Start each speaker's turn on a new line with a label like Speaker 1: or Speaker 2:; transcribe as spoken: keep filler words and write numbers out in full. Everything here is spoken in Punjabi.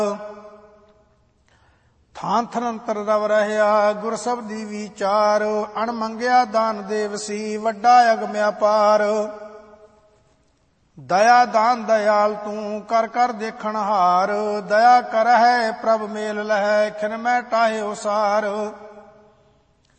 Speaker 1: ਥਾਂ ਥਨੰਤਰ ਰਵ ਰਹਿਆ ਗੁਰ ਸਬਦੀ ਵਿਚਾਰ। ਅਣ ਮੰਗਿਆ ਦਾਨ ਦੇਵਸੀ ਵੱਡਾ ਅਗਮ ਅਪਾਰ। ਦਇਆ ਦਾਨ ਦਇਆਲ ਤੂੰ ਕਰ ਕਰ ਦੇਖਣ ਹਾਰ। ਦਇਆ ਕਰਹਿ ਪ੍ਰਭ ਮੇਲ ਲਹੈ ਖਿਨ ਮੈਂ ਟਾਹੇ ਉਸਾਰ।